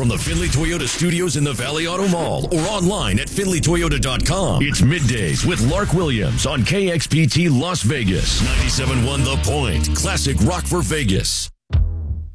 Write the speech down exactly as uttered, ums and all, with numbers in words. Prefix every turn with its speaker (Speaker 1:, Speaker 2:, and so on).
Speaker 1: from the Findlay Toyota studios in the Valley Auto Mall or online at findlay toyota dot com. It's Middays with Lark Williams on K X P T Las Vegas. ninety-seven point one The Point. Classic rock for Vegas.